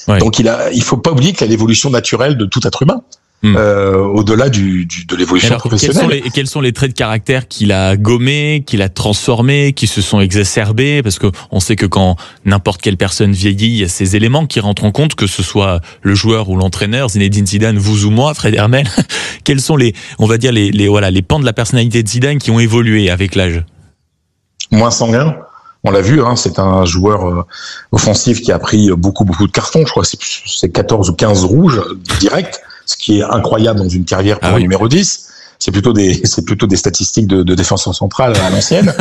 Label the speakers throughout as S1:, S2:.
S1: Ouais.
S2: Donc il faut pas oublier qu'il y a l'évolution naturelle de tout être humain. Au-delà de l'évolution professionnelle.
S1: Quels sont les traits de caractère qu'il a gommés, qu'il a transformés, qui se sont exacerbés? Parce que on sait que quand n'importe quelle personne vieillit, il y a ces éléments qui rentrent en compte, que ce soit le joueur ou l'entraîneur, Zinedine Zidane, vous ou moi, Fred Hermel. Quels sont les pans de la personnalité de Zidane qui ont évolué avec l'âge?
S2: Moins sanguin. On l'a vu, c'est un joueur offensif qui a pris beaucoup de cartons. Je crois que c'est 14 ou 15 rouges directs. Ce qui est incroyable dans une carrière pour un numéro 10. C'est plutôt des statistiques de défenseur central à l'ancienne.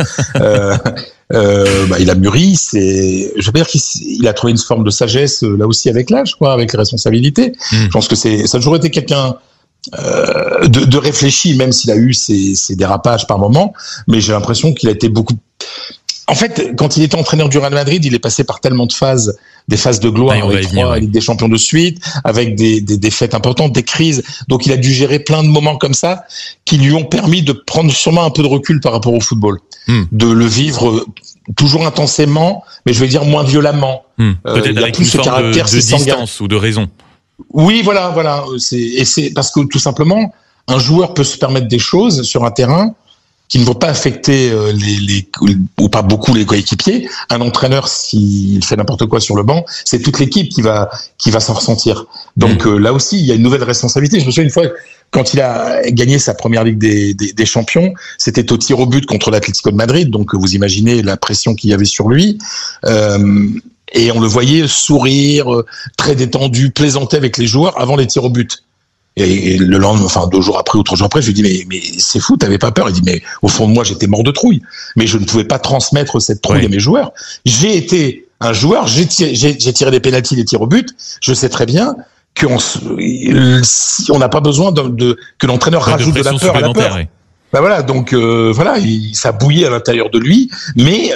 S2: Il a mûri, je veux dire qu'il a trouvé une forme de sagesse, là aussi, avec l'âge, avec les responsabilités. Je pense que ça a toujours été quelqu'un, de réfléchi, même s'il a eu ses dérapages par moment, mais j'ai l'impression qu'il a été beaucoup. En fait, quand il était entraîneur du Real Madrid, il est passé par tellement de phases, des phases de gloire, avec 3 Ligue des Champions de suite, avec des défaites importantes, des crises. Donc, il a dû gérer plein de moments comme ça, qui lui ont permis de prendre sûrement un peu de recul par rapport au football, de le vivre toujours intensément, mais je vais dire moins violemment.
S1: Peut-être avec une forme de distance ou de raison.
S2: Oui, voilà. C'est parce que tout simplement, un joueur peut se permettre des choses sur un terrain qui ne vont pas affecter ou pas beaucoup les coéquipiers. Un entraîneur, s'il fait n'importe quoi sur le banc, c'est toute l'équipe qui va s'en ressentir. Donc là aussi, il y a une nouvelle responsabilité. Je me souviens une fois, quand il a gagné sa première Ligue des Champions, c'était au tir au but contre l'Atlético de Madrid. Donc vous imaginez la pression qu'il y avait sur lui. Et on le voyait sourire, très détendu, plaisanter avec les joueurs avant les tirs au but. Et le lendemain, 2 jours après ou 3 jours après, je lui dis mais c'est fou, t'avais pas peur? Il dit mais au fond de moi j'étais mort de trouille, mais je ne pouvais pas transmettre cette trouille à mes joueurs. J'ai été un joueur, j'ai tiré des pénaltys, des tirs au but. Je sais très bien qu'on n'a pas besoin que l'entraîneur rajoute de la peur à la peur. Voilà, donc ça bouillait à l'intérieur de lui, mais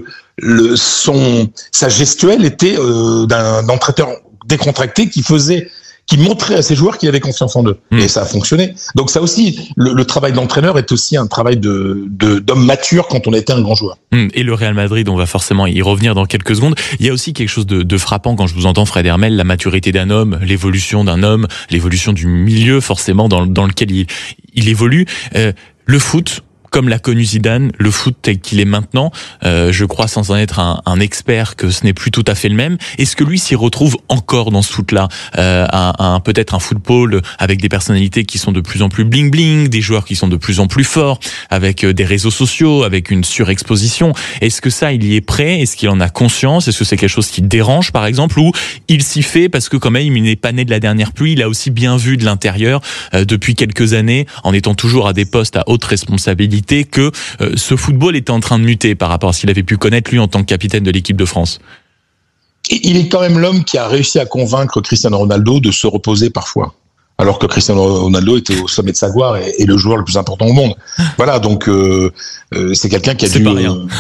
S2: sa gestuelle était d'un entraîneur décontracté qui montrait à ses joueurs qu'il avait confiance en eux. Et ça a fonctionné. Donc ça aussi, le travail de l'entraîneur est aussi un travail d'homme mature quand on était un grand joueur.
S1: Et le Real Madrid, on va forcément y revenir dans quelques secondes. Il y a aussi quelque chose de frappant quand je vous entends, Fred Hermel, la maturité d'un homme, l'évolution d'un homme, l'évolution du milieu forcément dans lequel il évolue. Le foot, comme l'a connu Zidane, le foot tel qu'il est maintenant, je crois sans en être un expert que ce n'est plus tout à fait le même. Est-ce que lui s'y retrouve encore dans ce foot-là, peut-être un football avec des personnalités qui sont de plus en plus bling-bling, des joueurs qui sont de plus en plus forts, avec des réseaux sociaux, avec une surexposition. Est-ce que ça, il y est prêt? Est-ce qu'il en a conscience? Est-ce que c'est quelque chose qui dérange, par exemple, ou il s'y fait parce que quand même, il n'est pas né de la dernière pluie, il a aussi bien vu de l'intérieur depuis quelques années, en étant toujours à des postes à haute responsabilité, que ce football était en train de muter par rapport à ce qu'il avait pu connaître lui en tant que capitaine de l'équipe de France?
S2: Il est quand même l'homme qui a réussi à convaincre Cristiano Ronaldo de se reposer parfois, alors que Cristiano Ronaldo était au sommet de sa gloire et le joueur le plus important au monde. Voilà, donc c'est quelqu'un qui a dû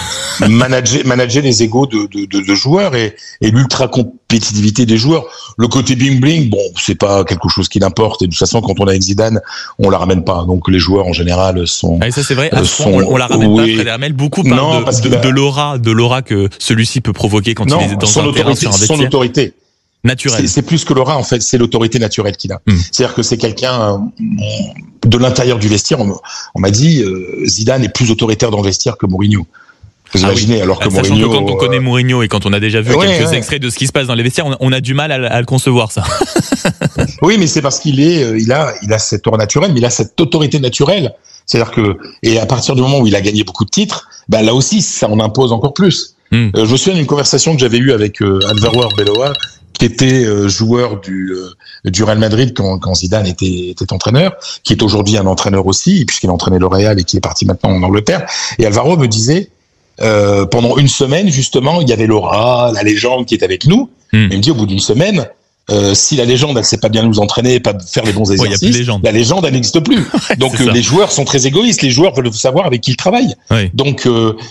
S2: manager les égos de joueurs et l'ultra compétitivité des joueurs. Le côté bling bling, c'est pas quelque chose qui l'importe, et de toute façon quand on est avec Zidane, on la ramène pas. Donc les joueurs en général sont.
S1: Et ça c'est vrai. On la ramène pas. Fred Hermel, beaucoup parlent de l'aura que celui-ci peut provoquer quand il est dans un terrain sur un vestiaire.
S2: Son autorité.
S1: Naturel.
S2: C'est plus que l'aura, en fait, c'est l'autorité naturelle qu'il a. C'est-à-dire que c'est quelqu'un de l'intérieur du vestiaire. On m'a dit, Zidane est plus autoritaire dans le vestiaire que Mourinho. Vous imaginez, alors que Mourinho.
S1: Quand on connaît Mourinho et quand on a déjà vu quelques extraits de ce qui se passe dans les vestiaires, on a du mal à le concevoir, ça.
S2: Oui, mais c'est parce qu'il a cette aura naturelle, mais il a cette autorité naturelle. C'est-à-dire que, et à partir du moment où il a gagné beaucoup de titres, là aussi, ça en impose encore plus. Je me souviens d'une conversation que j'avais eue avec Álvaro Arbeloa, qui était joueur du Real Madrid quand Zidane était entraîneur, qui est aujourd'hui un entraîneur aussi, puisqu'il a entraîné le Real et qui est parti maintenant en Angleterre. Et Álvaro me disait, pendant une semaine, justement, il y avait l'aura, la légende qui est avec nous. Il me dit, au bout d'une semaine, si la légende, elle sait pas bien nous entraîner, pas faire les bons exercices, la légende, elle n'existe plus. Donc les joueurs sont très égoïstes, les joueurs veulent savoir avec qui ils travaillent. Donc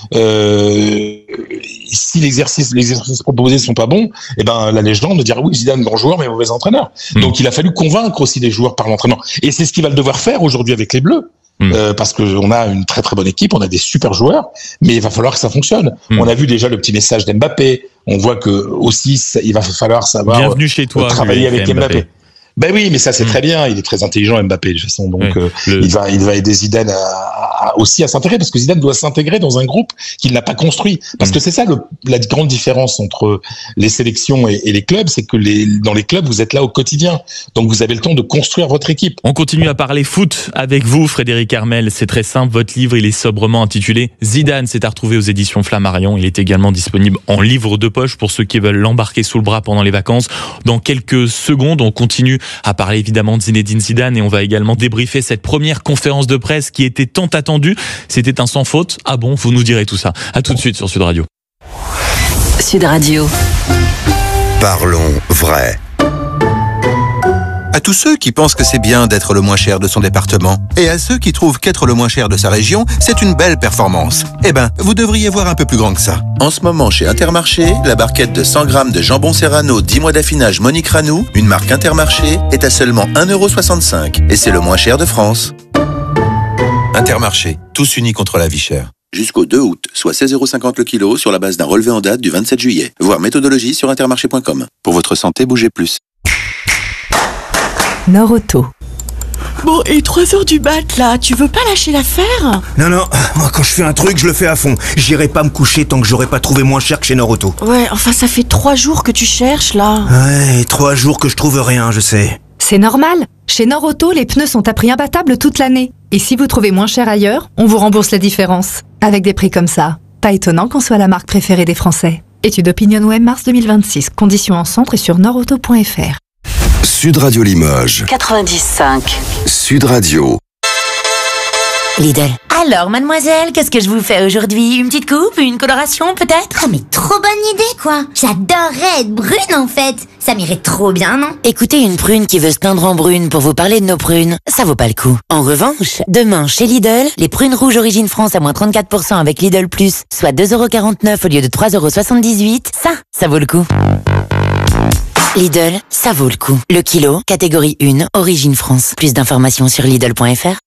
S2: si les exercices proposés sont pas bons, la légende dira oui, Zidane bon joueur mais mauvais entraîneur. Donc il a fallu convaincre aussi les joueurs par l'entraînement. Et c'est ce qu'il va devoir faire aujourd'hui avec les Bleus. parce que on a une très très bonne équipe, on a des super joueurs, mais il va falloir que ça fonctionne. On a vu déjà le petit message d'Mbappé. On voit que aussi il va falloir savoir
S1: bienvenue chez toi,
S2: travailler avec Mbappé. Ben oui, mais ça c'est très bien. Il est très intelligent, Mbappé, de toute façon. Donc il va aider Zidane aussi à s'intégrer, parce que Zidane doit s'intégrer dans un groupe qu'il n'a pas construit. Parce que c'est ça la grande différence entre les sélections et les clubs, c'est que dans les clubs vous êtes là au quotidien, donc vous avez le temps de construire votre équipe.
S1: On continue à parler foot avec vous, Frédéric Armel. C'est très simple. Votre livre, il est sobrement intitulé Zidane. C'est à retrouver aux éditions Flammarion. Il est également disponible en livre de poche pour ceux qui veulent l'embarquer sous le bras pendant les vacances. Dans quelques secondes, on continue à parler évidemment de Zinedine Zidane et on va également débriefer cette première conférence de presse qui était tant attendue. C'était un sans faute. Ah bon, vous nous direz tout ça. À tout de suite sur Sud Radio.
S3: Sud Radio.
S4: Parlons vrai. À tous ceux qui pensent que c'est bien d'être le moins cher de son département, et à ceux qui trouvent qu'être le moins cher de sa région, c'est une belle performance. Eh ben, vous devriez voir un peu plus grand que ça. En ce moment, chez Intermarché, la barquette de 100 grammes de jambon serrano 10 mois d'affinage Monique Ranou, une marque Intermarché, est à seulement 1,65 €. Et c'est le moins cher de France. Intermarché, tous unis contre la vie chère. Jusqu'au 2 août, soit 16,50 € le kilo sur la base d'un relevé en date du 27 juillet. Voir méthodologie sur intermarché.com. Pour votre santé, bougez plus.
S3: Nord-Auto.
S5: Bon, et 3h du mat, là, tu veux pas lâcher l'affaire ?
S6: Non, moi quand je fais un truc, je le fais à fond. J'irai pas me coucher tant que j'aurai pas trouvé moins cher que chez Nord-Auto.
S5: Ouais, enfin ça fait 3 jours que tu cherches, là.
S6: Ouais, 3 jours que je trouve rien, je sais.
S7: C'est normal. Chez Nord-Auto, les pneus sont à prix imbattable toute l'année. Et si vous trouvez moins cher ailleurs, on vous rembourse la différence. Avec des prix comme ça, pas étonnant qu'on soit la marque préférée des Français. Étude OpinionWay mars 2026. Conditions en centre et sur nordauto.fr.
S4: Sud Radio Limoges.
S3: 90.5.
S4: Sud Radio.
S8: Lidl. Alors, mademoiselle, qu'est-ce que je vous fais aujourd'hui ? Une petite coupe ? Une coloration, peut-être ?
S9: Ah mais trop bonne idée, quoi. J'adorerais être brune, en fait. Ça m'irait trop bien, non ?
S8: Écoutez, une prune qui veut se teindre en brune pour vous parler de nos prunes, ça vaut pas le coup. En revanche, demain, chez Lidl, les prunes rouges Origine France à moins 34% avec Lidl Plus, soit 2,49 € au lieu de 3,78 €, ça vaut le coup. Lidl, ça vaut le coup. Le kilo, catégorie 1, Origine France. Plus d'informations sur Lidl.fr.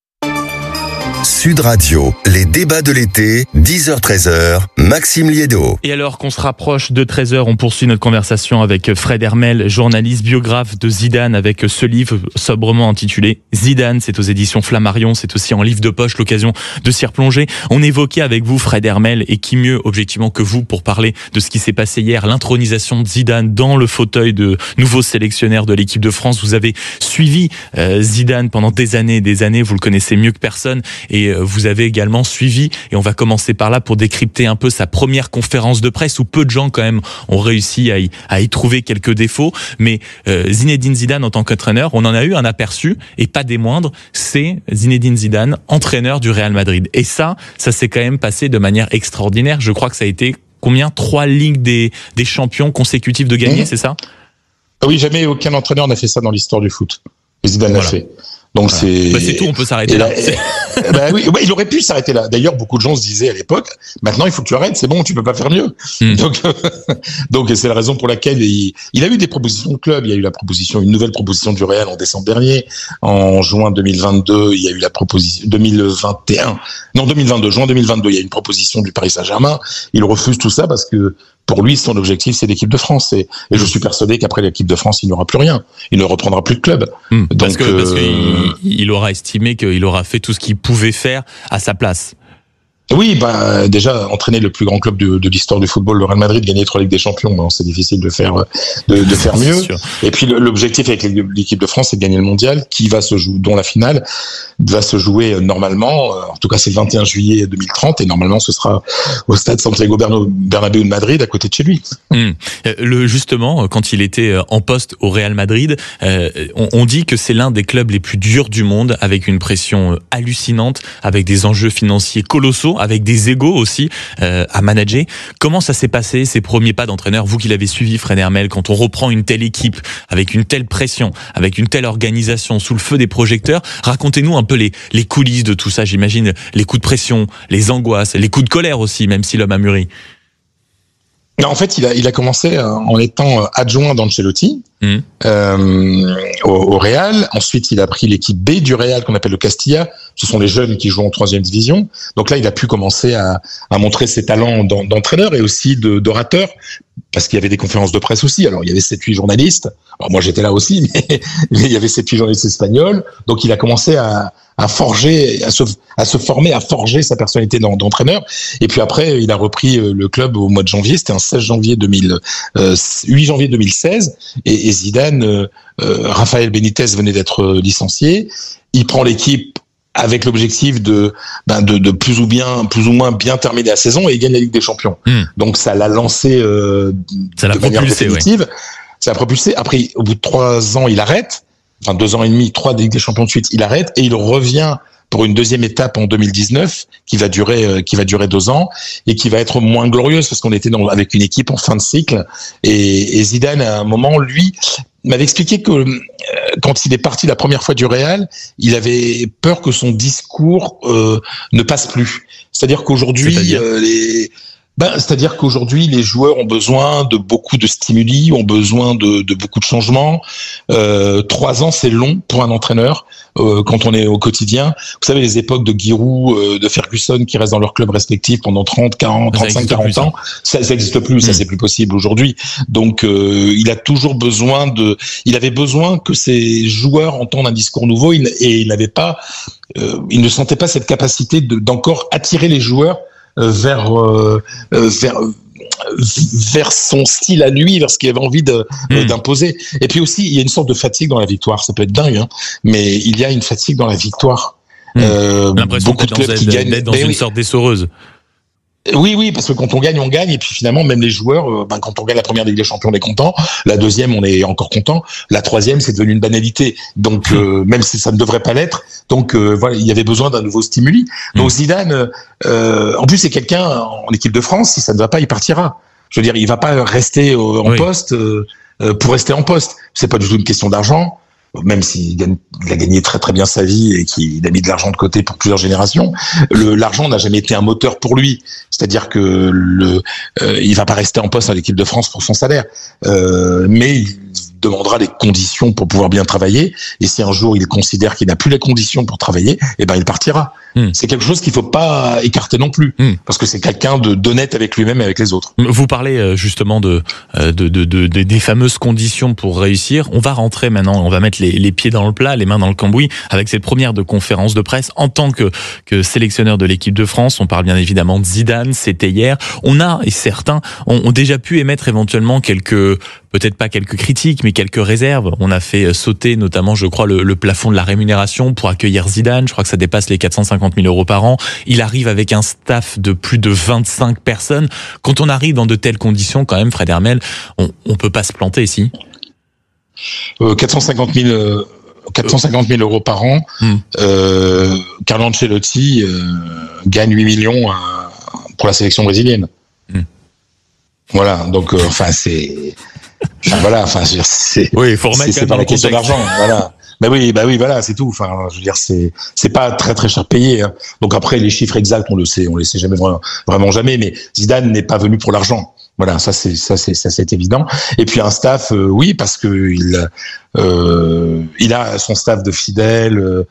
S4: Sud Radio, les débats de l'été, 10h-13h, Maxime Liédo.
S1: Et alors qu'on se rapproche de 13h, on poursuit notre conversation avec Fred Hermel, journaliste biographe de Zidane, avec ce livre sobrement intitulé Zidane. C'est aux éditions Flammarion, c'est aussi en livre de poche, l'occasion de s'y replonger. On évoquait avec vous, Fred Hermel, et qui mieux objectivement que vous pour parler de ce qui s'est passé hier, l'intronisation de Zidane dans le fauteuil de nouveau sélectionneur de l'équipe de France. Vous avez suivi Zidane pendant des années, vous le connaissez mieux que personne. Et vous avez également suivi, et on va commencer par là pour décrypter un peu sa première conférence de presse où peu de gens quand même ont réussi à y trouver quelques défauts. Mais Zinedine Zidane en tant qu'entraîneur, on en a eu un aperçu, et pas des moindres, c'est Zinedine Zidane, entraîneur du Real Madrid. Et ça s'est quand même passé de manière extraordinaire. Je crois que ça a été combien ? 3 Ligues des champions consécutives de gagner, c'est ça ?
S2: Oui, jamais aucun entraîneur n'a fait ça dans l'histoire du foot. Et Zidane l'a fait. Donc
S1: c'est tout, on peut s'arrêter là.
S2: Oui, il aurait pu s'arrêter là. D'ailleurs, beaucoup de gens se disaient à l'époque, maintenant il faut que tu arrêtes, c'est bon, tu peux pas faire mieux. Donc c'est la raison pour laquelle il a eu des propositions de club. Il y a eu une nouvelle proposition du Real en décembre dernier. En juin 2022, il y a eu la proposition, juin 2022, il y a eu une proposition du Paris Saint-Germain. Il refuse tout ça parce que pour lui, son objectif, c'est l'équipe de France. Et je suis persuadé qu'après l'équipe de France, il n'aura plus rien. Il ne reprendra plus de club.
S1: Parce qu'il aura estimé qu'il aura fait tout ce qu'il pouvait faire à sa place.
S2: Oui, déjà entraîner le plus grand club de l'histoire du football, le Real Madrid, gagner 3 Ligues des Champions, bon, c'est difficile de faire mieux. Et puis l'objectif avec l'équipe de France, c'est de gagner le mondial, dont la finale va se jouer normalement. En tout cas, c'est le 21 juillet 2030, et normalement, ce sera au stade Santiago Bernabéu de Madrid, à côté de chez lui.
S1: Justement, quand il était en poste au Real Madrid, on dit que c'est l'un des clubs les plus durs du monde, avec une pression hallucinante, avec des enjeux financiers colossaux, avec des égos aussi à manager. Comment ça s'est passé, ces premiers pas d'entraîneur, vous qui l'avez suivi, Fred Hermel, quand on reprend une telle équipe, avec une telle pression, avec une telle organisation, sous le feu des projecteurs? Racontez-nous un peu les coulisses de tout ça. J'imagine les coups de pression, les angoisses, les coups de colère aussi, même si l'homme a mûri.
S2: En fait, il a commencé en étant adjoint d'Ancelotti au Real. Ensuite, il a pris l'équipe B du Real qu'on appelle le Castilla. Ce sont les jeunes qui jouent en 3e division. Donc là, il a pu commencer à montrer ses talents d'entraîneur et aussi d'orateur, parce qu'il y avait des conférences de presse aussi. Alors, il y avait 7-8 journalistes. Alors, moi, j'étais là aussi, mais il y avait 7-8 journalistes espagnols. Donc, il a commencé à forger, à se former, à forger sa personnalité d'entraîneur. Et puis après, il a repris le club au mois de janvier. C'était un 8 janvier 2016. Et Zidane, Rafael Benitez venait d'être licencié. Il prend l'équipe avec l'objectif de plus ou moins bien terminer la saison et il gagne la Ligue des Champions. Donc ça l'a lancé de manière définitive. Ça l'a propulsé. Après, au bout de 3 ans, il arrête. Enfin, 2 ans et demi, 3 Ligues des Champions de suite, il arrête et il revient pour une deuxième étape en 2019 qui va durer 2 ans et qui va être moins glorieuse parce qu'on était avec une équipe en fin de cycle et Zidane à un moment, lui, m'avait expliqué que quand il est parti la première fois du Real, il avait peur que son discours ne passe plus. C'est-à-dire qu'aujourd'hui, c'est-à-dire qu'aujourd'hui, les joueurs ont besoin de beaucoup de stimuli, ont besoin de beaucoup de changements. 3 ans, c'est long pour un entraîneur quand on est au quotidien. Vous savez, les époques de Giroud, de Ferguson qui restent dans leur club respectif pendant 30, 40, 35, 40 ans, ça n'existe plus, ça c'est plus possible aujourd'hui. Donc, il a toujours besoin il avait besoin que ses joueurs entendent un discours nouveau et il ne sentait pas cette capacité d'encore attirer les joueurs vers son style à lui, vers ce qu'il avait envie d'imposer. Et puis aussi, il y a une sorte de fatigue dans la victoire. Ça peut être dingue, hein, mais il y a une fatigue dans la victoire.
S1: L'impression beaucoup de clubs qui gagnent d'être dans une sorte d'essoreuse.
S2: Oui, parce que quand on gagne, et puis finalement, même les joueurs, quand on gagne la première Ligue des Champions, on est content. La deuxième, on est encore content. La troisième, c'est devenu une banalité. Donc, même si ça ne devrait pas l'être. Donc, voilà, il y avait besoin d'un nouveau stimuli. Donc, Zidane, en plus, c'est quelqu'un en équipe de France, si ça ne va pas, il partira. Je veux dire, il va pas rester en poste pour rester en poste. C'est pas du tout une question d'argent. Même s'il a gagné très très bien sa vie et qu'il a mis de l'argent de côté pour plusieurs générations, l'argent n'a jamais été un moteur pour lui. C'est-à-dire que il va pas rester en poste à l'équipe de France pour son salaire, mais il demandera les conditions pour pouvoir bien travailler. Et si un jour il considère qu'il n'a plus les conditions pour travailler, il partira. C'est quelque chose qu'il faut pas écarter non plus, parce que c'est quelqu'un d'honnête avec lui-même et avec les autres.
S1: Vous parlez justement des fameuses conditions pour réussir. On va rentrer maintenant, on va mettre les pieds dans le plat, les mains dans le cambouis, avec cette première conférence de presse en tant que sélectionneur de l'équipe de France. On parle bien évidemment de Zidane, c'était hier. Et certains ont déjà pu émettre éventuellement peut-être pas quelques critiques, mais quelques réserves. On a fait sauter notamment, je crois, le plafond de la rémunération pour accueillir Zidane. Je crois que ça dépasse les 450 000 € par an. Il arrive avec un staff de plus de 25 personnes. Quand on arrive dans de telles conditions, quand même, Fred Hermel, on peut pas se planter ici.
S2: 450 000 € par an. Carlo Ancelotti gagne 8 millions pour la sélection brésilienne. Voilà, donc c'est
S1: oui, il faut remettre
S2: c'est pas la question d'argent, voilà. Bah oui, voilà, c'est tout. Enfin, je veux dire, c'est pas très très cher payé. Hein. Donc après, les chiffres exacts, on les sait jamais vraiment jamais. Mais Zidane n'est pas venu pour l'argent. Voilà, ça c'est évident. Et puis un staff, oui, parce que il a son staff de fidèles.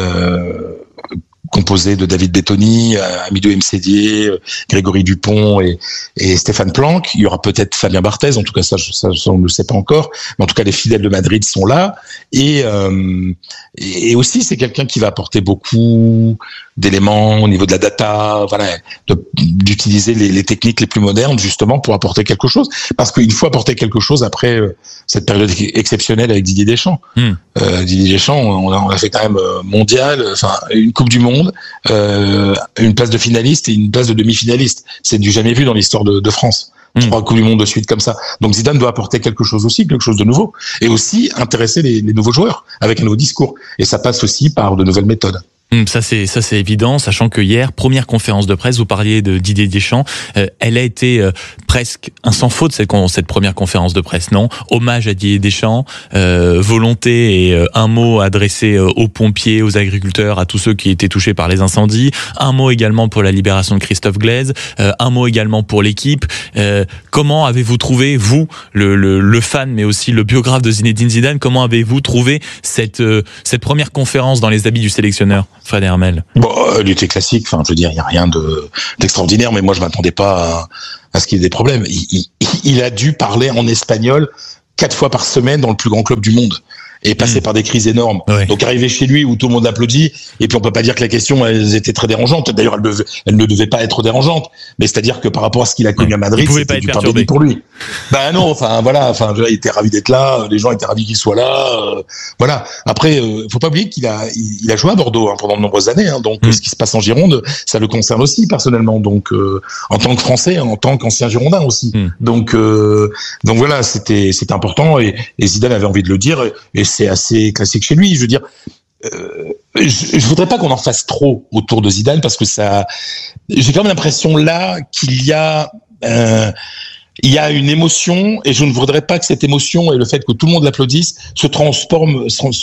S2: Composé de David Bettoni, Amidou Mcdié, Grégory Dupont et Stéphane Planck. Il y aura peut-être Fabien Barthez, en tout cas ça on ne le sait pas encore, mais en tout cas les fidèles de Madrid sont là et aussi c'est quelqu'un qui va apporter beaucoup d'éléments au niveau de la data, voilà, d'utiliser les techniques les plus modernes justement pour apporter quelque chose, parce qu'il faut apporter quelque chose après cette période exceptionnelle avec Didier Deschamps. Didier Deschamps, on a fait quand même mondial, enfin une Coupe du Monde, une place de finaliste et une place de demi-finaliste. C'est du jamais vu dans l'histoire de France. 3 Coupes du Monde de suite comme ça. Donc Zidane doit apporter quelque chose aussi, quelque chose de nouveau, et aussi intéresser les nouveaux joueurs avec un nouveau discours. Et ça passe aussi par de nouvelles méthodes.
S1: Ça c'est évident, sachant que hier, première conférence de presse, vous parliez de Didier Deschamps, elle a été presque un sans faute cette première conférence de presse, non? Hommage à Didier Deschamps, volonté et un mot adressé aux pompiers, aux agriculteurs, à tous ceux qui étaient touchés par les incendies, un mot également pour la libération de Christophe Glaise, un mot également pour l'équipe. Comment avez-vous trouvé, vous, le fan, mais aussi le biographe de Zinedine Zidane, comment avez-vous trouvé cette première conférence dans les habits du sélectionneur, Fred Hermel?
S2: Bon, il était classique. Enfin, je veux dire, il y a rien d'extraordinaire, mais moi, je m'attendais pas à ce qu'il y ait des problèmes. Il a dû parler en espagnol 4 fois par semaine dans le plus grand club du monde. Et passer par des crises énormes. Ouais. Donc arriver chez lui où tout le monde l'applaudit, et puis on peut pas dire que la question elles étaient très dérangeantes. D'ailleurs elles ne devaient pas être dérangeantes, mais c'est-à-dire que par rapport à ce qu'il a connu à Madrid, c'était du pain béni pour lui. Ben non, enfin voilà, il était ravi d'être là, les gens étaient ravis qu'il soit là, voilà. Après, faut pas oublier qu'il a joué à Bordeaux pendant de nombreuses années, donc ce qui se passe en Gironde, ça le concerne aussi personnellement. Donc en tant que Français, en tant qu'ancien Girondin aussi. Donc voilà, c'était important et Zidane avait envie de le dire et c'est assez classique chez lui. Je veux dire, je voudrais pas qu'on en fasse trop autour de Zidane parce que j'ai quand même l'impression là qu'il y a une émotion et je ne voudrais pas que cette émotion et le fait que tout le monde l'applaudisse se transforme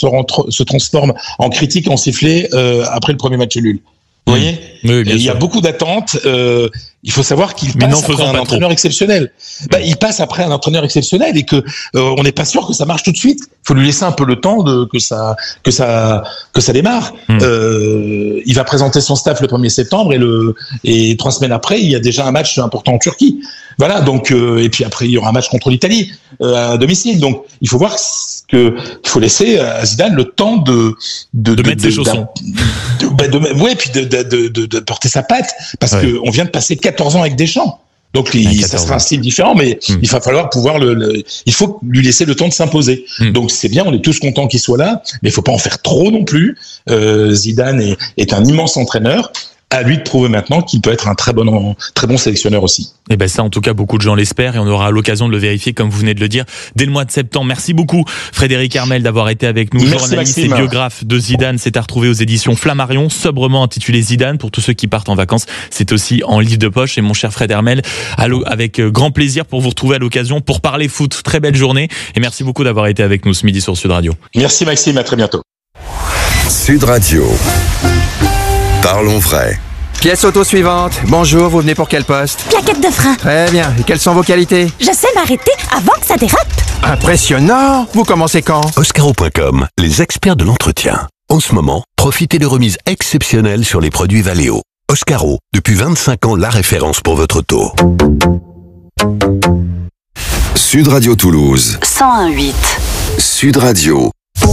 S2: en critique, en sifflet après le premier match nul. Vous voyez, oui, il y a beaucoup d'attentes. Il faut savoir qu'il passe après un entraîneur exceptionnel. Il passe après un entraîneur exceptionnel et que on n'est pas sûr que ça marche tout de suite. Il faut lui laisser un peu le temps que ça démarre. Il va présenter son staff le 1er septembre et 3 semaines après, il y a déjà un match important en Turquie. Voilà, donc et puis après il y aura un match contre l'Italie à domicile. Donc il faut voir qu'il faut laisser à Zidane le temps de
S1: mettre ses chaussons.
S2: Puis de porter sa patte parce que on vient de passer 14 ans avec Deschamps. Donc ça sera un style différent, mais il va falloir pouvoir il faut lui laisser le temps de s'imposer. Donc c'est bien, on est tous contents qu'il soit là, mais il faut pas en faire trop non plus. Zidane est un immense entraîneur. À lui de prouver maintenant qu'il peut être un très bon sélectionneur aussi.
S1: Et ben ça, en tout cas, beaucoup de gens l'espèrent et on aura l'occasion de le vérifier, comme vous venez de le dire, dès le mois de septembre. Merci beaucoup, Frédéric Hermel, d'avoir été avec nous.
S2: Merci,
S1: journaliste
S2: Maxime.
S1: Et biographe de Zidane. C'est à retrouver aux éditions Flammarion, sobrement intitulé Zidane. Pour tous ceux qui partent en vacances, c'est aussi en livre de poche. Et mon cher Fred Hermel, avec grand plaisir pour vous retrouver à l'occasion pour parler foot. Très belle journée et merci beaucoup d'avoir été avec nous ce midi sur Sud Radio.
S2: Merci Maxime, à très bientôt.
S4: Sud Radio. Parlons vrai.
S10: Pièce auto suivante. Bonjour, vous venez pour quel poste?
S9: Plaquette de frein.
S10: Très bien. Et quelles sont vos qualités?
S9: Je sais m'arrêter avant que ça dérape.
S10: Impressionnant. Vous commencez quand?
S11: Oscaro.com, les experts de l'entretien. En ce moment, profitez de remises exceptionnelles sur les produits Valeo. Oscaro, depuis 25 ans, la référence pour votre auto.
S4: Sud Radio Toulouse.
S3: 101.8.
S4: Sud Radio.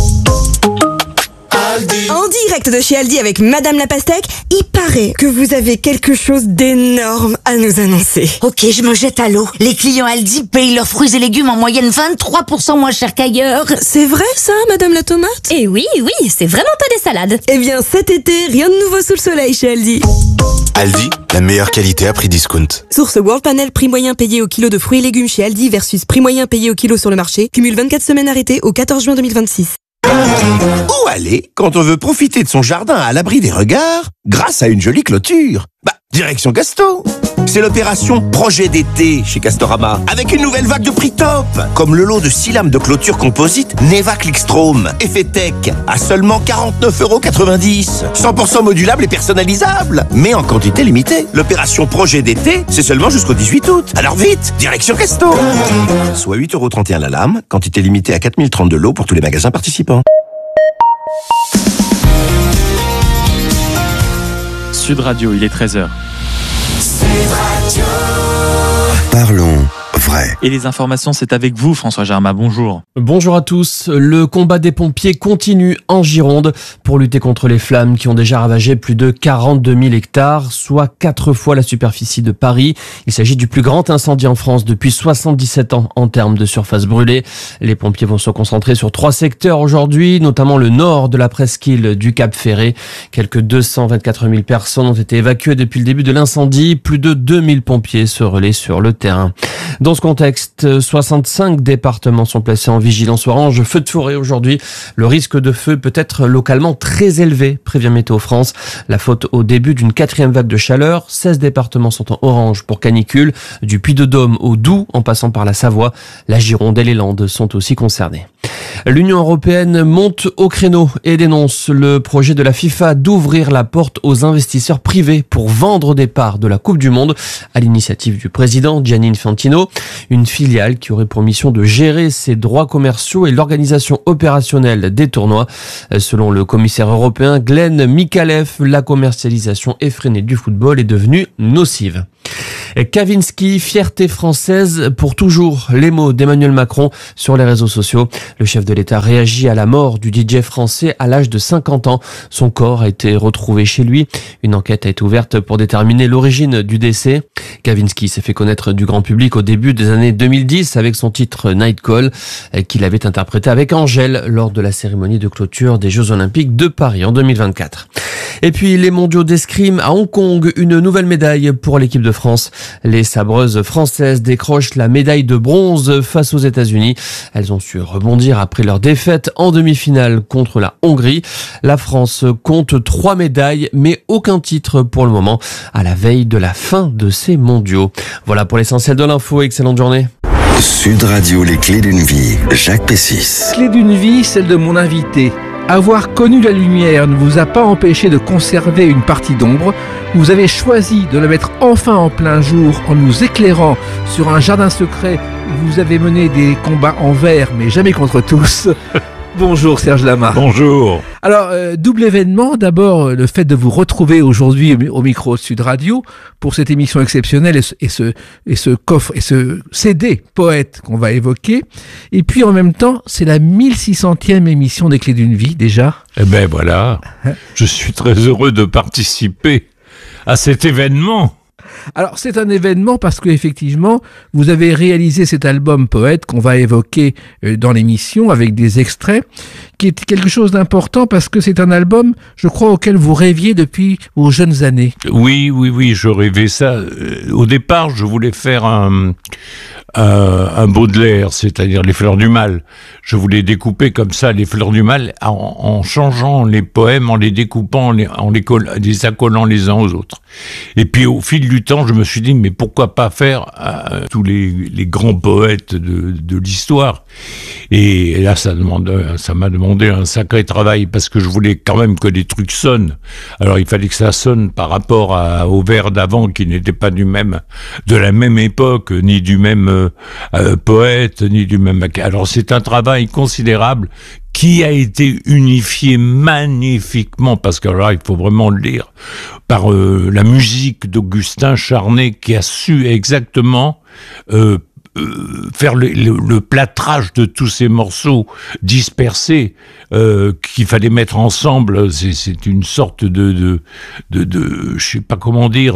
S5: En direct de chez Aldi avec Madame la Pastèque, il paraît que vous avez quelque chose d'énorme à nous annoncer.
S9: Ok, je me jette à l'eau. Les clients Aldi payent leurs fruits et légumes en moyenne 23% moins cher qu'ailleurs.
S5: C'est vrai ça, Madame la Tomate?
S12: Eh oui, c'est vraiment pas des salades.
S5: Eh bien, cet été, rien de nouveau sous le soleil chez Aldi.
S13: Aldi, la meilleure qualité à prix discount.
S5: Source World Panel, prix moyen payé au kilo de fruits et légumes chez Aldi versus prix moyen payé au kilo sur le marché. Cumule 24 semaines arrêtées au 14 juin 2026.
S6: Où aller quand on veut profiter de son jardin à l'abri des regards grâce à une jolie clôture? Direction Casto. C'est l'opération Projet d'été chez Castorama, avec une nouvelle vague de prix top, comme le lot de 6 lames de clôture composite Neva Clickstrom, effet tech, à seulement 49,90 €. 100% modulable et personnalisable, mais en quantité limitée. L'opération Projet d'été, c'est seulement jusqu'au 18 août. Alors vite, direction Casto. Soit 8,31 € la lame, quantité limitée à 4030 de lot pour tous les magasins participants.
S1: Sud Radio, il est 13h.
S4: Parlons vrai.
S1: Et les informations, c'est avec vous, François Germain. Bonjour.
S14: Bonjour à tous. Le combat des pompiers continue en Gironde pour lutter contre les flammes qui ont déjà ravagé plus de 42 000 hectares, soit 4 fois la superficie de Paris. Il s'agit du plus grand incendie en France depuis 77 ans en termes de surface brûlée. Les pompiers vont se concentrer sur 3 secteurs aujourd'hui, notamment le nord de la presqu'île du Cap Ferré. Quelques 224 000 personnes ont été évacuées depuis le début de l'incendie. Plus de 2000 pompiers se relaient sur le terrain. Dans ce contexte, 65 départements sont placés en vigilance orange. Feu de forêt aujourd'hui. Le risque de feu peut être localement très élevé, prévient Météo France. La faute au début d'une 4e vague de chaleur. 16 départements sont en orange pour canicule. Du Puy-de-Dôme au Doubs, en passant par la Savoie. La Gironde et les Landes sont aussi concernés. L'Union européenne monte au créneau et dénonce le projet de la FIFA d'ouvrir la porte aux investisseurs privés pour vendre des parts de la Coupe du Monde à l'initiative du président Gianni Infantino, une filiale qui aurait pour mission de gérer ses droits commerciaux et l'organisation opérationnelle des tournois. Selon le commissaire européen Glenn Mikalev, la commercialisation effrénée du football est devenue nocive. Kavinsky, fierté française pour toujours. Les mots d'Emmanuel Macron sur les réseaux sociaux. Le chef de l'État réagit à la mort du DJ français à l'âge de 50 ans. Son corps a été retrouvé chez lui. Une enquête a été ouverte pour déterminer l'origine du décès. Kavinsky s'est fait connaître du grand public au début des années 2010 avec son titre Night Call qu'il avait interprété avec Angèle lors de la cérémonie de clôture des Jeux Olympiques de Paris en 2024. Et puis les mondiaux d'escrime à Hong Kong, une nouvelle médaille pour l'équipe de France. Les sabreuses françaises décrochent la médaille de bronze face aux États-Unis. Elles ont su rebondir après leur défaite en demi-finale contre la Hongrie. La France compte 3 médailles, mais aucun titre pour le moment, à la veille de la fin de ces mondiaux. Voilà pour l'essentiel de l'info. Excellente journée.
S15: Sud Radio, les clés d'une vie. Jacques Pessis.
S16: Clé d'une vie, celle de mon invité. Avoir connu la lumière ne vous a pas empêché de conserver une partie d'ombre. Vous avez choisi de la mettre enfin en plein jour en nous éclairant sur un jardin secret où vous avez mené des combats en verre, mais jamais contre tous. Bonjour Serge Lama.
S17: Bonjour.
S16: Alors, double événement. D'abord, le fait de vous retrouver aujourd'hui au micro de Sud Radio pour cette émission exceptionnelle et ce coffre et ce CD poète qu'on va évoquer. Et puis en même temps, c'est la 1600e émission des Clés d'une vie déjà.
S17: Eh ben voilà, je suis très heureux de participer à cet événement.
S16: Alors c'est un événement parce qu'effectivement vous avez réalisé cet album poète qu'on va évoquer dans l'émission avec des extraits, qui est quelque chose d'important parce que c'est un album, je crois, auquel vous rêviez depuis vos jeunes années.
S17: Oui, je rêvais ça. Au départ, je voulais faire un Baudelaire, c'est-à-dire les fleurs du mal. Je voulais découper comme ça les fleurs du mal en changeant les poèmes, en les découpant, en les accolant les uns aux autres. Et puis au fil du temps, je me suis dit, mais pourquoi pas faire tous les grands poètes de l'histoire. Et là, ça m'a demandé un sacré travail, parce que je voulais quand même que les trucs sonnent. Alors il fallait que ça sonne par rapport aux vers d'avant, qui n'étaient pas de la même époque, ni du même poète, ni du même... Alors c'est un travail considérable qui a été unifié magnifiquement, parce que là, il faut vraiment le lire, par la musique d'Augustin Charnay, qui a su exactement faire le plâtrage de tous ces morceaux dispersés qu'il fallait mettre ensemble. C'est une sorte de je sais pas comment dire,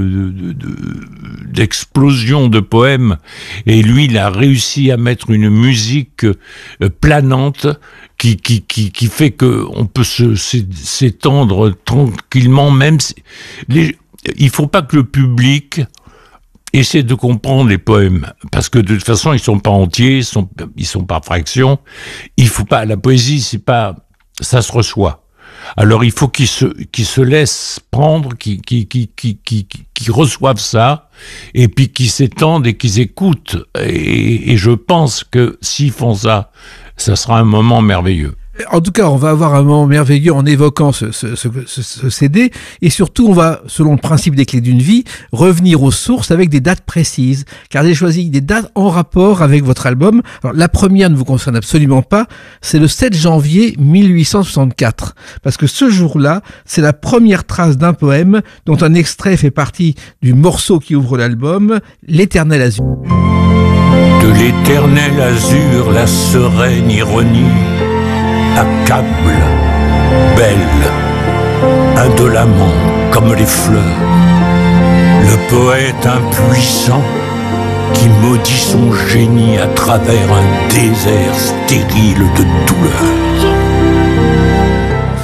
S17: d'explosion de poèmes. Et lui, il a réussi à mettre une musique planante qui fait que on peut s'étendre tranquillement, même il faut pas que le public essaie de comprendre les poèmes, parce que de toute façon ils sont pas entiers, ils sont par fractions. Il faut pas, la poésie, c'est pas, ça se reçoit. Alors il faut qu'ils se laissent prendre, qu'ils reçoivent ça, et puis qu'ils s'étendent et qu'ils écoutent. Et je pense que s'ils font ça, ça sera un moment merveilleux.
S16: En tout cas, on va avoir un moment merveilleux en évoquant ce CD, et surtout, on va, selon le principe des Clés d'une vie, revenir aux sources avec des dates précises, car j'ai choisi des dates en rapport avec votre album. Alors, la première ne vous concerne absolument pas, c'est le 7 janvier 1864, parce que ce jour-là, c'est la première trace d'un poème dont un extrait fait partie du morceau qui ouvre l'album, L'Éternel Azur.
S17: De l'éternel azur, la sereine ironie accable, belle, indolemment comme les fleurs, le poète impuissant qui maudit son génie à travers un désert stérile de douleur.
S16: En fait,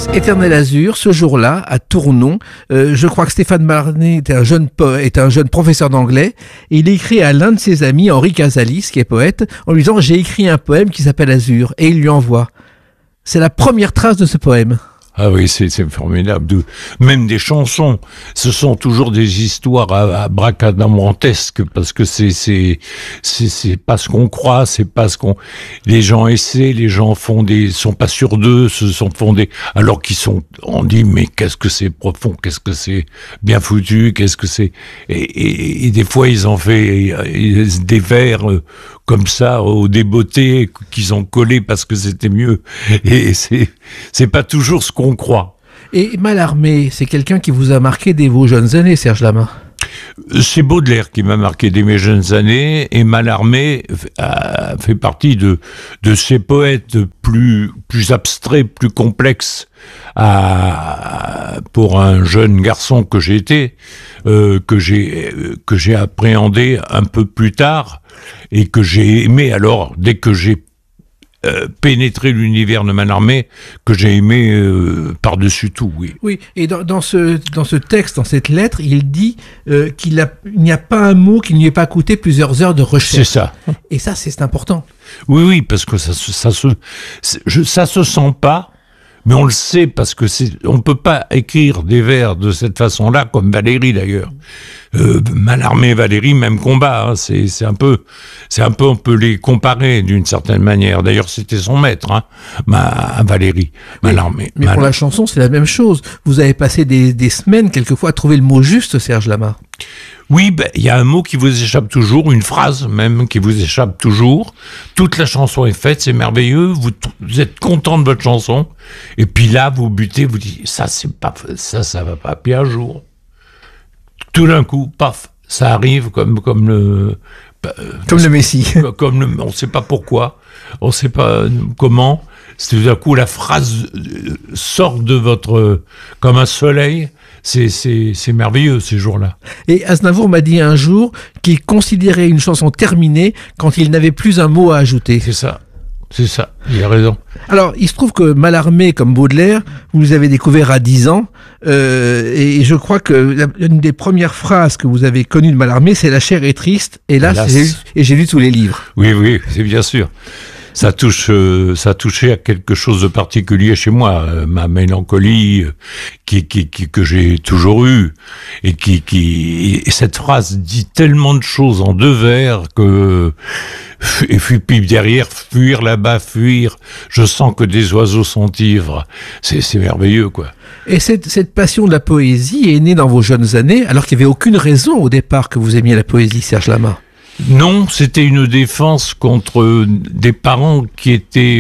S16: Éternel Azur, ce jour-là, à Tournon, je crois que Stéphane Mallarmé est un jeune professeur d'anglais, et il écrit à l'un de ses amis, Henri Casalis, qui est poète, en lui disant « J'ai écrit un poème qui s'appelle Azur », et il lui envoie. C'est la première trace de ce poème.
S17: Ah oui, c'est formidable. Même des chansons, ce sont toujours des histoires à bracadabrantesques, parce que c'est pas ce qu'on croit, c'est pas ce qu'on. Les gens essaient, les gens sont pas sûrs d'eux, alors qu'ils sont. On dit mais qu'est-ce que c'est profond, qu'est-ce que c'est bien foutu, qu'est-ce que c'est. Et des fois ils ont fait des vers comme ça au débeauté qu'ils ont collé parce que c'était mieux. Et c'est pas toujours ce qu'on croit.
S16: Et Mallarmé, c'est quelqu'un qui vous a marqué dès vos jeunes années, Serge Lama?
S17: C'est Baudelaire qui m'a marqué dès mes jeunes années, et Mallarmé a fait partie de ces poètes plus abstraits, plus complexes pour un jeune garçon que j'ai été, que j'ai appréhendé un peu plus tard, et que j'ai aimé alors, dès que j'ai pénétrer l'univers de Mallarmé, que j'ai aimé par-dessus tout, oui.
S16: Oui, et dans ce texte, dans cette lettre, il dit qu'il n'y a pas un mot qui ne lui ait pas coûté plusieurs heures de recherche.
S17: C'est ça.
S16: Et ça, c'est important.
S17: Oui, parce que ça se sent pas, mais on le sait, parce que on peut pas écrire des vers de cette façon-là, comme Valéry d'ailleurs. Mallarmé et Valéry, même combat, hein, c'est un peu, on peut les comparer d'une certaine manière. D'ailleurs, c'était son maître, hein, Valéry, Mallarmé.
S16: Mais pour la chanson, c'est la même chose. Vous avez passé des semaines, quelquefois, à trouver le mot juste, Serge Lama.
S17: Oui, il y a un mot qui vous échappe toujours, une phrase même qui vous échappe toujours. Toute la chanson est faite, c'est merveilleux, vous êtes content de votre chanson, et puis là, vous butez, vous dites, ça va pas, puis un jour, tout d'un coup, paf, ça arrive comme le
S16: Messie.
S17: On ne sait pas pourquoi, on ne sait pas comment, tout d'un coup, la phrase sort de comme un soleil. C'est merveilleux ces jours-là.
S16: Et Aznavour m'a dit un jour qu'il considérait une chanson terminée quand il n'avait plus un mot à ajouter.
S17: C'est ça, il a raison.
S16: Alors, il se trouve que Mallarmé, comme Baudelaire, vous les avez découverts à 10 ans, et je crois que une des premières phrases que vous avez connues de Mallarmé, c'est « La chair est triste, hélas, j'ai lu tous les livres ».
S17: Oui, c'est bien sûr. Ça touchait à quelque chose de particulier chez moi, ma mélancolie que j'ai toujours eue, et cette phrase dit tellement de choses en 2 vers et puis derrière, fuir là-bas, fuir, je sens que des oiseaux sont ivres. C'est merveilleux, quoi.
S16: Et cette passion de la poésie est née dans vos jeunes années, alors qu'il n'y avait aucune raison au départ que vous aimiez la poésie, Serge Lama.
S17: Non, c'était une défense contre des parents qui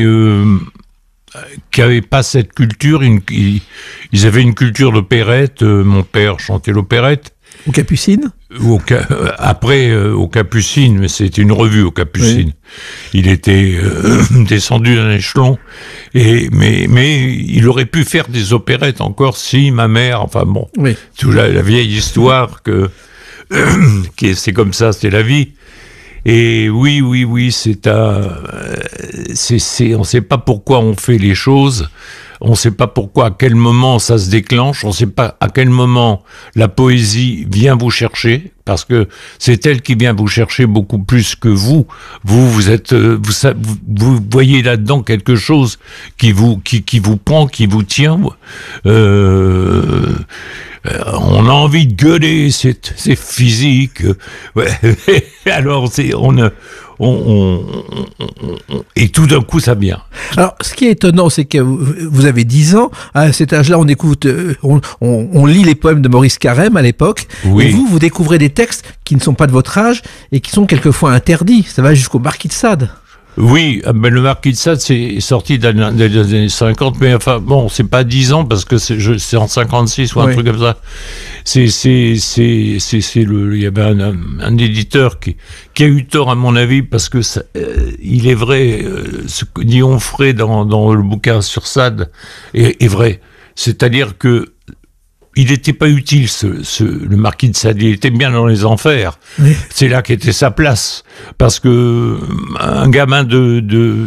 S17: avaient pas cette culture. Ils avaient une culture d'opérette. Mon père chantait l'opérette.
S16: Aux Capucines.
S17: Après, aux Capucines, mais c'était une revue aux Capucines. Oui. Il était descendu d'un échelon, mais il aurait pu faire des opérettes encore si ma mère, enfin bon, toute la vieille histoire c'est comme ça, c'est la vie. Et oui, on ne sait pas pourquoi on fait les choses, on ne sait pas pourquoi, à quel moment ça se déclenche, on ne sait pas à quel moment la poésie vient vous chercher, parce que c'est elle qui vient vous chercher beaucoup plus que vous. Vous voyez là-dedans quelque chose qui vous prend, qui vous tient. On a envie de gueuler, c'est physique. Ouais. Alors et tout d'un coup ça vient.
S16: Alors ce qui est étonnant, c'est que vous avez 10 ans, à cet âge-là on écoute, on lit les poèmes de Maurice Carême à l'époque, et vous découvrez des textes qui ne sont pas de votre âge et qui sont quelquefois interdits. Ça va jusqu'au Marquis de Sade.
S17: Oui, le Marquis de Sade, c'est sorti des années 50, mais enfin, bon, c'est pas 10 ans, parce que c'est en 56 ou un truc comme ça. Il y avait un éditeur qui a eu tort, à mon avis, parce que il est vrai, ce que dit Onfray dans le bouquin sur Sade est vrai. C'est-à-dire que il n'était pas utile, le marquis de Sade. Il était bien dans les enfers.
S16: Oui.
S17: C'est là qu'était sa place. Parce que un gamin de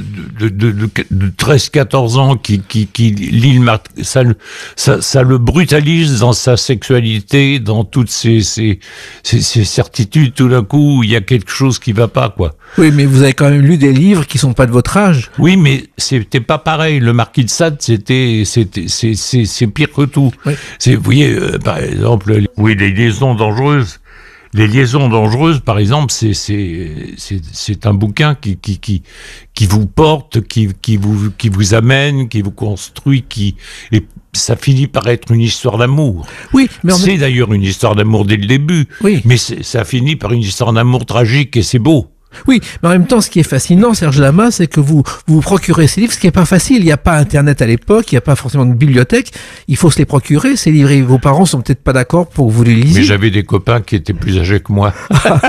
S17: 13-14 ans qui lit ça le brutalise dans sa sexualité, dans toutes ses certitudes. Tout d'un coup, il y a quelque chose qui va pas, quoi.
S16: Oui, mais vous avez quand même lu des livres qui sont pas de votre âge.
S17: Oui, mais c'était pas pareil. Le marquis de Sade, c'est pire que tout.
S16: Oui.
S17: Vous voyez, par exemple, les liaisons dangereuses. Les liaisons dangereuses, par exemple, c'est un bouquin qui vous porte, qui vous amène, qui vous construit, et ça finit par être une histoire d'amour.
S16: Oui, mais
S17: c'est d'ailleurs une histoire d'amour dès le début.
S16: Oui.
S17: Mais ça finit par une histoire d'amour tragique et c'est beau.
S16: Oui, mais en même temps, ce qui est fascinant, Serge Lama, c'est que vous procurez ces livres, ce qui n'est pas facile. Il n'y a pas Internet à l'époque, il n'y a pas forcément de bibliothèque. Il faut se les procurer, ces livres. Et vos parents sont peut-être pas d'accord pour que vous les lisiez.
S17: Mais j'avais des copains qui étaient plus âgés que moi.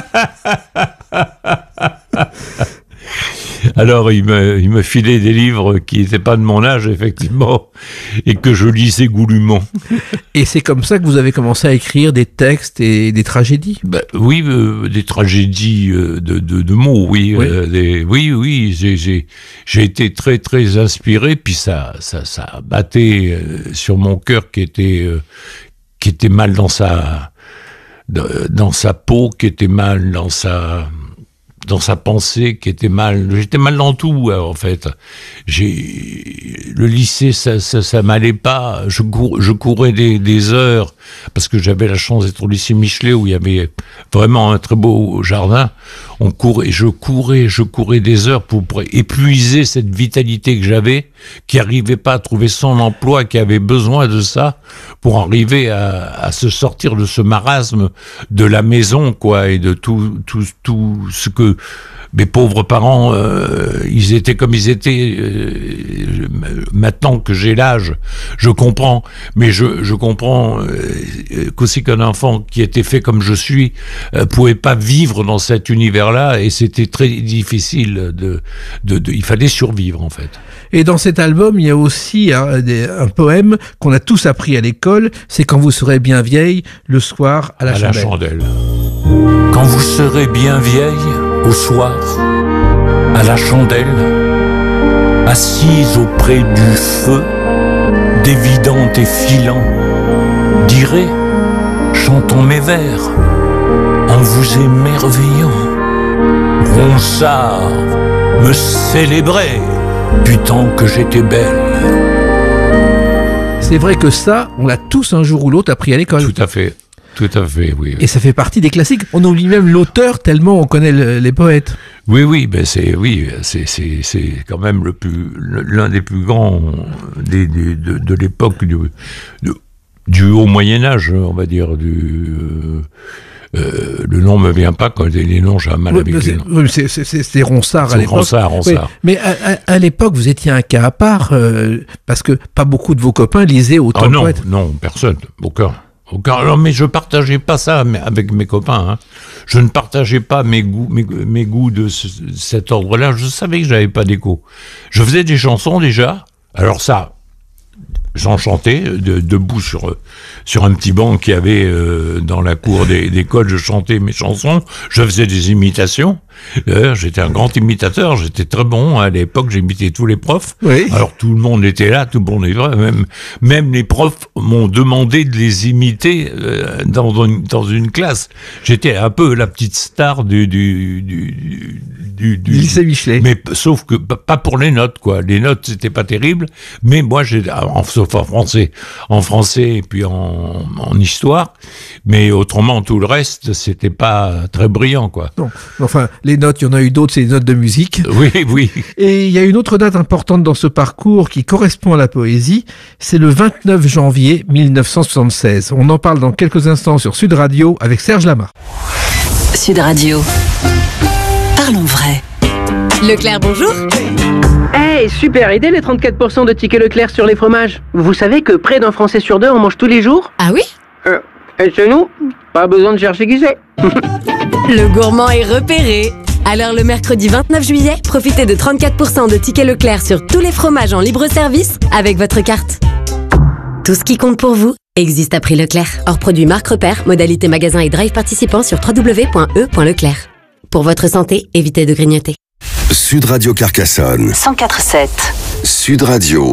S17: Alors, il me filait des livres qui n'étaient pas de mon âge, effectivement, et que je lisais goulûment.
S16: Et c'est comme ça que vous avez commencé à écrire des textes et des tragédies?
S17: Oui, des tragédies de mots, oui. Oui, j'ai été très, très inspiré, puis ça battait sur mon cœur qui était mal dans sa peau, qui était mal dans sa pensée, qui était mal. J'étais mal dans tout, en fait. Le lycée, ça m'allait pas. Je courais des heures, parce que j'avais la chance d'être au lycée Michelet, où il y avait vraiment un très beau jardin. Je courais des heures pour épuiser cette vitalité que j'avais, qui arrivait pas à trouver son emploi, qui avait besoin de ça, pour arriver à se sortir de ce marasme de la maison, quoi, et de tout ce que mes pauvres parents, ils étaient comme ils étaient. Maintenant que j'ai l'âge, je comprends, mais je comprends qu'aussi qu'un enfant qui était fait comme je suis pouvait pas vivre dans cet univers-là, et c'était très difficile il fallait survivre, en fait.
S16: Et dans cet album, il y a aussi un poème qu'on a tous appris à l'école, c'est Quand vous serez bien vieille, le soir à la chandelle.
S17: Quand vous serez bien vieille, au soir, à la chandelle, assise auprès du feu, dévidant et filant, direz, chantons mes vers, en vous émerveillant. Ronsard me célébrait, putain que j'étais belle.
S16: C'est vrai que ça, on l'a tous un jour ou l'autre appris à l'école.
S17: Tout à fait, oui.
S16: Et ça fait partie des classiques. On oublie même l'auteur tellement on connaît les poètes.
S17: Oui, c'est quand même l'un des plus grands de l'époque du haut Moyen-Âge, on va dire, le nom me vient pas, quand les noms, j'ai un mal avec les noms.
S16: C'est Ronsard à l'époque.
S17: Ronsard.
S16: Oui, mais à l'époque, vous étiez un cas à part, parce que pas beaucoup de vos copains lisaient autant de poètes.
S17: Non, personne, aucun. Alors, mais je partageais pas ça avec mes copains. Hein. Je ne partageais pas mes goûts de cet ordre-là. Je savais que j'avais pas d'écho. Je faisais des chansons déjà. Alors ça, j'en chantais debout sur un petit banc qu'il y avait dans la cour d'école. Je chantais mes chansons. Je faisais des imitations. J'étais un grand imitateur, j'étais très bon à l'époque, j'imitais tous les profs.
S16: Oui.
S17: Alors tout le monde était là, tout le monde est vrai, même les profs m'ont demandé de les imiter dans une classe. J'étais un peu la petite star du
S16: lycée Michelet.
S17: Mais sauf que pas pour les notes, quoi. Les notes c'était pas terrible, mais moi sauf en français et puis en histoire, mais autrement tout le reste c'était pas très brillant, quoi.
S16: Non, enfin les notes, il y en a eu d'autres, c'est les notes de musique.
S17: Oui.
S16: Et il y a une autre date importante dans ce parcours qui correspond à la poésie, c'est le 29 janvier 1976. On en parle dans quelques instants sur Sud Radio avec Serge Lama.
S3: Sud Radio. Parlons vrai.
S5: Leclerc, bonjour.
S18: Hey, super idée les 34% de tickets Leclerc sur les fromages. Vous savez que près d'un Français sur deux en mange tous les jours?
S5: Ah oui?
S18: Et chez nous, pas besoin de chercher qui c'est.
S5: Le gourmand est repéré. Alors le mercredi 29 juillet, profitez de 34% de tickets Leclerc sur tous les fromages en libre service avec votre carte. Tout ce qui compte pour vous
S19: existe à prix Leclerc. Hors produit marque repère, modalité magasin et drive participant sur www.e.leclerc. Pour votre santé, évitez de grignoter.
S15: Sud Radio Carcassonne.
S3: 104.7.
S15: Sud Radio.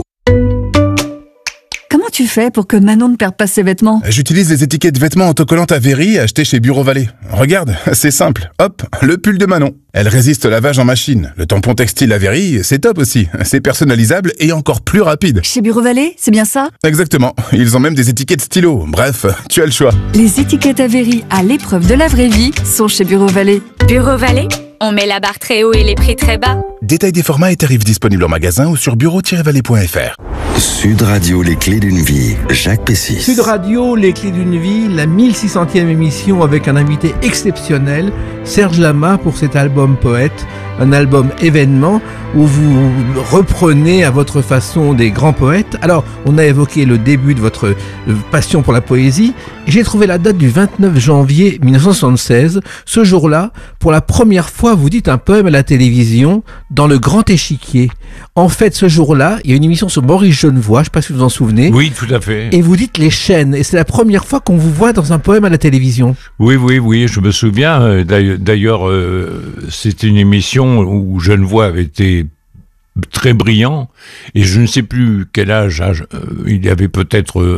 S20: Comment tu fais pour que Manon ne perde pas ses vêtements?
S21: J'utilise les étiquettes vêtements autocollantes Avery achetées chez Bureau Vallée. Regarde, c'est simple. Hop, le pull de Manon. Elle résiste au lavage en machine. Le tampon textile Avery, c'est top aussi. C'est personnalisable et encore plus rapide.
S20: Chez Bureau Vallée, c'est bien ça?
S21: Exactement. Ils ont même des étiquettes stylo. Bref, tu as le choix.
S20: Les étiquettes Avery à l'épreuve de la vraie vie sont chez Bureau Vallée.
S12: Bureau Vallée, on met la barre très haut et les prix très bas.
S21: Détail des formats et tarifs disponibles en magasin ou sur bureau-vallée.fr.
S15: Sud Radio, les clés d'une vie. Jacques Pessis.
S16: Sud Radio, les clés d'une vie, la 1600e émission avec un invité exceptionnel, Serge Lama, pour cet album Poète, un album événement où vous reprenez à votre façon des grands poètes. Alors, on a évoqué le début de votre passion pour la poésie, et j'ai trouvé la date du 29 janvier 1976. Ce jour-là, pour la première fois, vous dites un poème à la télévision dans le Grand Échiquier. En fait, ce jour-là, il y a une émission sur Maurice Genevoix, je ne sais pas si vous vous en souvenez.
S17: Oui, tout à fait.
S16: Et vous dites les chaînes, et c'est la première fois qu'on vous voit dans un poème à la télévision.
S17: Oui, je me souviens. D'ailleurs, c'était une émission où Genevoix avait été très brillant, et je ne sais plus quel âge, il avait peut-être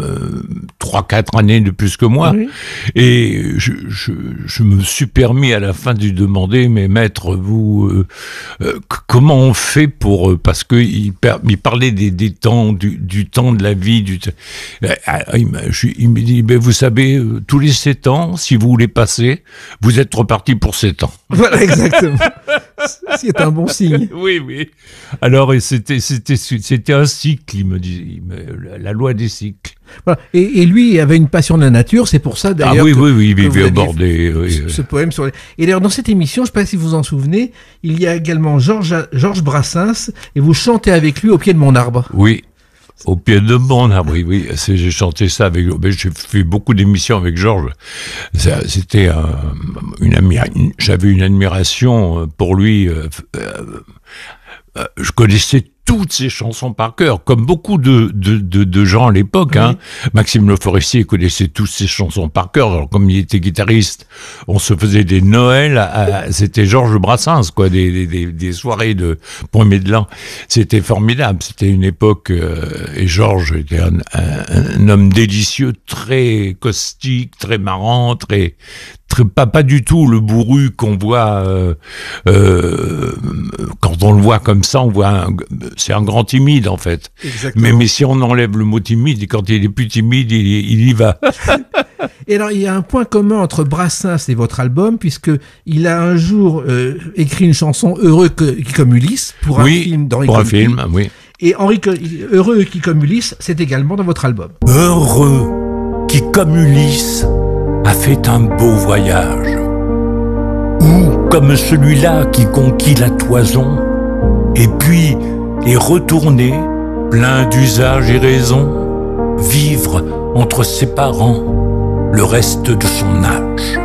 S17: 3-4 années de plus que moi, oui. Et je me suis permis à la fin de lui demander, mais maître, vous, comment on fait pour, parce que il parlait des temps, du temps de la vie, il me dit, ben, vous savez, tous les 7 ans, si vous voulez passer, vous êtes reparti pour 7 ans.
S16: Voilà, exactement. C'est un bon signe.
S17: Oui. Alors, c'était un cycle, il me dit, la loi des cycles.
S16: Voilà. Et lui avait une passion de la nature, c'est pour ça d'ailleurs.
S17: Ah oui, il vivait au bord des.
S16: Ce poème sur les... Et d'ailleurs, dans cette émission, je ne sais pas si vous vous en souvenez, il y a également Georges Brassens, et vous chantez avec lui Au pied de mon arbre.
S17: Oui. Au pied de mon arbre, oui. J'ai chanté ça avec. J'ai fait beaucoup d'émissions avec Georges. C'était j'avais une admiration pour lui. Je connaissais toutes ses chansons par cœur, comme beaucoup de gens à l'époque. Oui. Hein. Maxime Le Forestier connaissait toutes ses chansons par cœur. Alors, comme il était guitariste, on se faisait des Noëls. C'était Georges Brassens, quoi, des soirées de Premier de l'an. C'était formidable. C'était une époque. Et Georges était un homme délicieux, très caustique, très marrant, très pas du tout le bourru qu'on voit quand on le voit comme ça, on voit c'est un grand timide en fait. Exactement. Mais si on enlève le mot timide, et quand il est plus timide, il y va.
S16: Et alors il y a un point commun entre Brassens et votre album, puisque il a un jour écrit une chanson Heureux qui comme Ulysse pour un film d'Henri
S17: pour un film, oui.
S16: Et Heureux qui comme Ulysse, c'est également dans votre album.
S22: Heureux qui comme Ulysse a fait un beau voyage, ou comme celui-là qui conquit la toison, et puis est retourné, plein d'usage et raison, vivre entre ses parents le reste de son âge.